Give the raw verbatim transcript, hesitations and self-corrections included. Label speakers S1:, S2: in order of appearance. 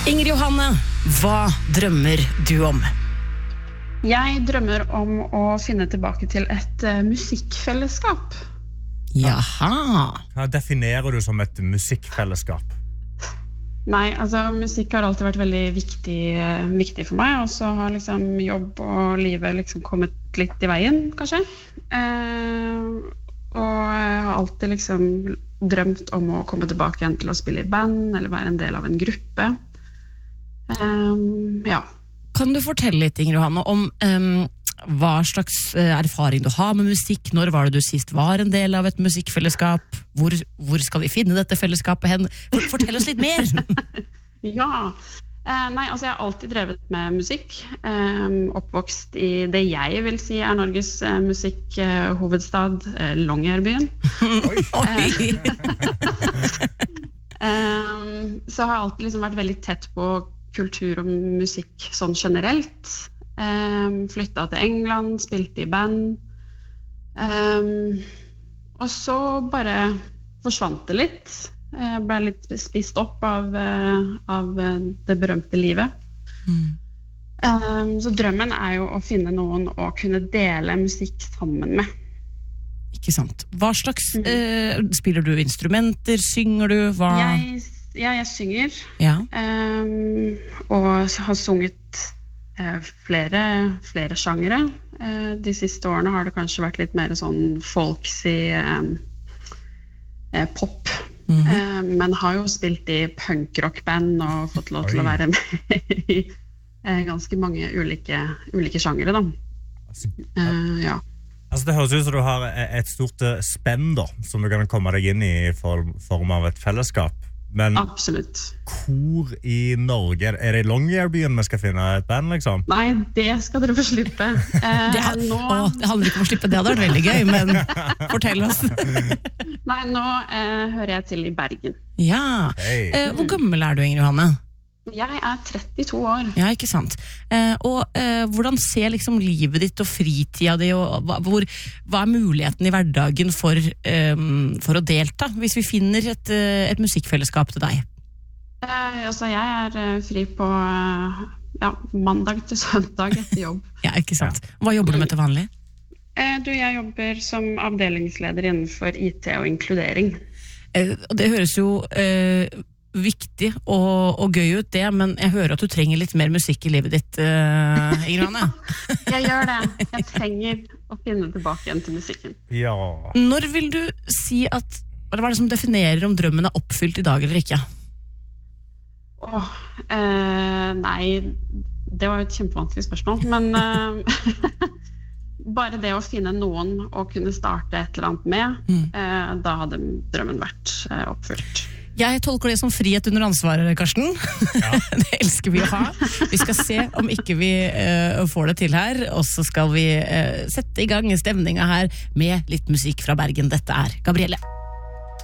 S1: Inger Johanne, hva drømmer du om?
S2: Jeg drømmer om å finne tilbake til et uh, musikkfellesskap.
S1: Jaha.
S3: Hva definerer du som et musikkfellesskap?
S2: Nei, altså musikk har alltid vært veldig viktig, uh, viktig for meg, og så har liksom jobb og livet liksom kommet litt i veien, kanskje. Uh, og jeg har alltid liksom drømt om å komme tilbake igjen til å spille i band, eller være en del av en gruppe. Um, ja.
S1: Kan du fortelle litt, Inger Johanne, om um, hva slags uh, erfaring du har med musikk? Når var det du sist var en del av et musikkfellesskap? Hvor, hvor skal vi finne dette fellesskapet hen? Fortell oss litt mer!
S2: Ja, eh, nei, altså jeg har alltid drevet med musikk. Eh, oppvokst i det jeg vil si er Norges eh, musikkhovedstad, eh, Longyearbyen.
S3: Oi!
S1: Oi.
S2: eh, så har jeg alltid liksom vært veldig tett på kultur og musikk sånn generelt. Um, flyttet til England, spilte i band. Um, og så bare forsvant det litt. Jeg ble litt spist opp av, uh, av det berømte livet. Mm. Um, så drømmen er jo å finne noen å kunne dele musikk sammen med.
S1: Ikke sant. Hva slags mm. uh, spiller du instrumenter? Synger du? Hva...
S2: Jeg Ja, jeg synger,
S1: ja. um,
S2: og har sunget uh, flere, flere sjangere. Uh, de siste årene har det kanskje vært litt mer sånn folksy um, uh, pop. Mm-hmm. uh, men har jo spilt i punkrockband og fått lov til Oi. Å være med i uh, ganske mange ulike, ulike sjangere, da. Uh, ja.
S3: Altså det høres ut som du har et stort spenn da, som du kan komme deg inn i i form, form av et fellesskap. Men
S2: absolutt.
S3: Hvor i Norge? Er det i Longyearbyen vi skal finne et band, liksom?
S2: Nei, det skal dere få slippe. Eh,
S1: det, ha, nå... å, det handler ikke om å slippe, det hadde vært veldig gøy, men fortell oss.
S2: Nei, nå eh, hører jeg til i Bergen.
S1: Ja. Hey. Eh, hvor gammel er du, Inger Johanne?
S2: Jeg er trettito år.
S1: Ja, ikke sant. Eh, og eh, hvordan ser liksom livet ditt og fritida di, og hva, hvor, hva er muligheten i hverdagen for, eh, for å delta, hvis vi finner et, et musikkfellesskap til deg?
S2: Eh, altså, jeg er uh, fri på uh, ja, mandag til søndag etter jobb.
S1: Ja, ikke sant. Hva jobber du med til vanlig?
S2: Eh, du, jeg jobber som avdelingsleder innenfor I T og inkludering.
S1: Eh, og det høres jo... Eh, viktig og, og gøy ut det, men jeg hører at du trenger litt mer musikk i livet ditt, uh, Inger Johanne.
S2: Jeg gjør det. Jeg trenger å finne tilbake igjen til musikken.
S3: Ja.
S1: Når vil du si at, hva er det som definerer om drømmen er oppfylt i dag eller ikke?
S2: Åh, eh, nei, det var jo et kjempevanskelig spørsmål, men uh, bare det å finne noen å kunne starte et eller annet med, mm. eh, da hadde drømmen vært eh, oppfylt.
S1: Jeg tolker det som frihet under ansvaret, Karsten. Ja. Det elsker vi å ha. Vi skal se om ikke vi uh, får det til her, og så skal vi uh, sette i gang stemninga her med litt musikk fra Bergen. Dette er Gabrielle.